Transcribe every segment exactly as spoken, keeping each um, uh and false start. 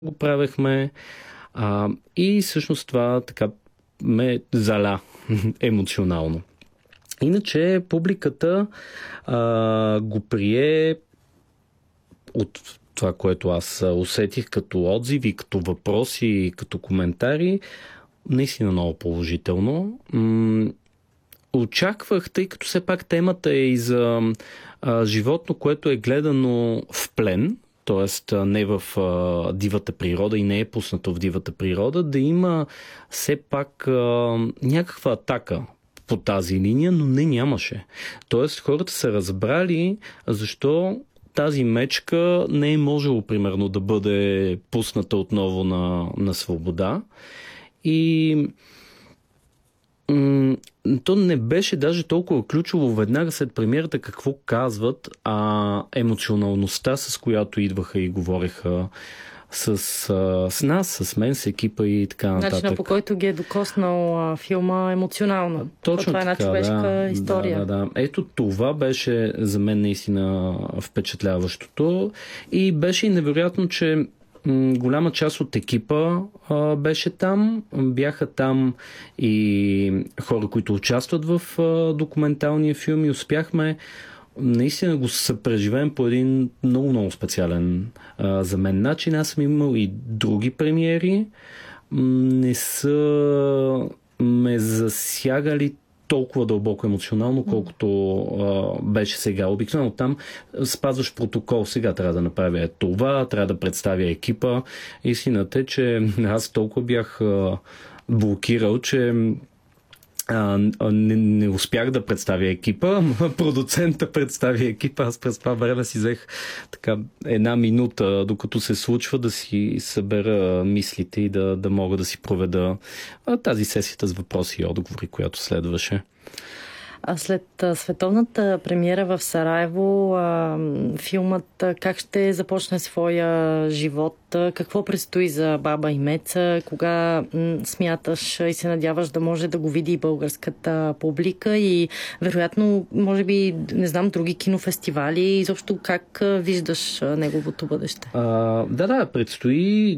го правехме. А, и всъщност това така ме заля емоционално. Иначе публиката а, го прие от това, което аз усетих като отзиви, като въпроси, като коментари, наистина много положително. М- очаквах, тъй като все пак темата е и за а, животно, което е гледано в плен, т.е. не в а, дивата природа и не е пуснато в дивата природа, да има все пак а, някаква атака по тази линия, но не нямаше. Тоест хората са разбрали защо тази мечка не е можело, примерно, да бъде пусната отново на, на свобода. И м- то не беше даже толкова ключово веднага след премиерата какво казват, а емоционалността, с която идваха и говореха с, а, с нас, с мен, с екипа и така нататък. Начинът, по който ги е докоснал а, филма емоционално. Точно това е една така, човешка да, история. Да, да, да. Ето това беше за мен наистина впечатляващото и беше и невероятно, че м- голяма част от екипа а, беше там. Бяха там и хора, които участват в а, документалния филм и успяхме наистина го съпреживеем по един много-много специален а, за мен начин. Аз съм имал и други премиери. Не са ме засягали толкова дълбоко емоционално, колкото а, беше сега. Обикновено там спазваш протокол. Сега трябва да направя това, трябва да представя екипа. Истината е, че аз толкова бях а, блокирал, че А, не, не успях да представя екипа, продуцента представи екипа, аз през това време си взех така една минута, докато се случва, да си събера мислите и да, да мога да си проведа тази сесията с въпроси и отговори, която следваше. А след а, световната премиера в Сараево, а, филмът а, как ще започне своя живот? А, какво предстои за Баба и Меца? Кога м, смяташ и се надяваш да може да го види и българската публика? И вероятно, може би, не знам, други кинофестивали? Изобщо как а, виждаш а, неговото бъдеще? А, да, да, предстои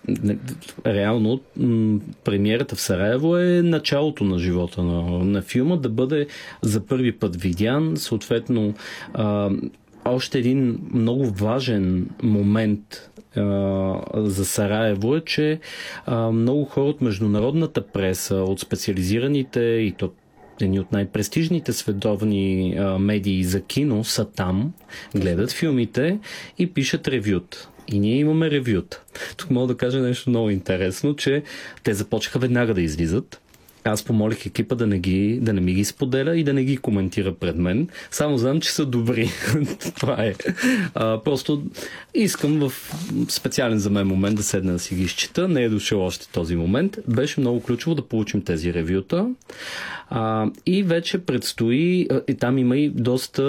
реално м, премиерата в Сараево е началото на живота на, на филма, да бъде за първи път видян. Съответно, а, още един много важен момент а, за Сараево е, че а, много хора от международната преса, от специализираните и то едни от най-престижните световни а, медии за кино са там, гледат филмите и пишат ревюта. И ние имаме ревюта. Тук мога да кажа нещо много интересно, че те започнаха веднага да излизат. Аз помолих екипа да не, ги, да не ми ги споделя и да не ги коментира пред мен. Само знам, че са добри. Това е. А, просто искам в специален за мен момент да седна да си ги изчита. Не е дошъл още този момент. Беше много ключово да получим тези ревюта. А, и вече предстои, и там има и доста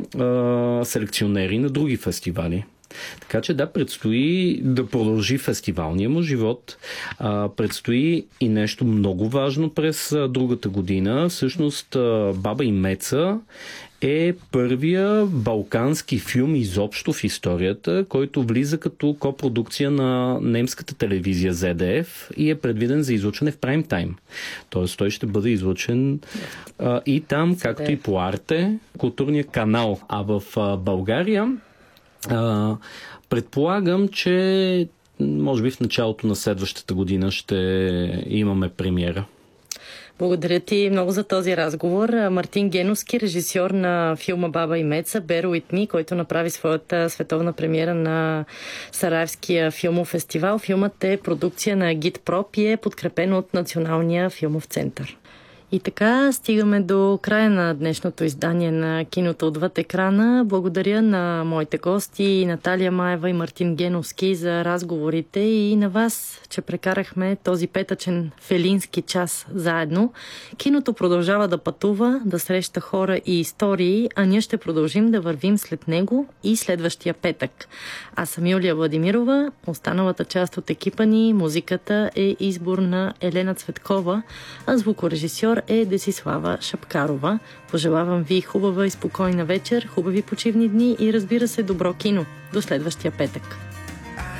а, селекционери на други фестивали. Така че да, предстои да продължи фестивалния му живот. А, предстои и нещо много важно през а, другата година. Всъщност а, Баба и Меца е първия балкански филм изобщо в историята, който влиза като копродукция на немската телевизия Зет Д Ф и е предвиден за излъчване в прайм тайм. Тоест той ще бъде излъчен а, и там, както и по Арте, културния канал. А в а, България Uh, предполагам, че може би в началото на следващата година ще имаме премиера. Благодаря ти много за този разговор. Мартин Геновски, режисьор на филма Баба и Меца, Bear With Me, който направи своята световна премиера на Сараевския филмов фестивал. Филмът е продукция на Агитпроп и е подкрепен от Националния филмов център. И така стигаме до края на днешното издание на Киното отвъд екрана. Благодаря на моите гости Наталия Маева и Мартин Геновски за разговорите и на вас, че прекарахме този петъчен фелински час заедно. Киното продължава да пътува, да среща хора и истории, а ние ще продължим да вървим след него и следващия петък. Аз съм Юлия Владимирова, останалата част от екипа ни, музиката е избор на Елена Цветкова, а звукорежисьор е Десислава Шапкарова. Пожелавам ви хубава и спокойна вечер, хубави почивни дни и разбира се добро кино. До следващия петък.